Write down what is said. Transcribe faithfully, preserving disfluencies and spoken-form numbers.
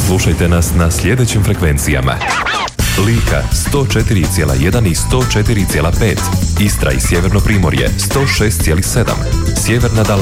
Slušajte nas na sljedećim frekvencijama: Lika sto četiri zarez jedan i sto četiri zarez pet, Istra i Sjeverno Primorje sto šest zarez sedam, Sjeverna Dalmacija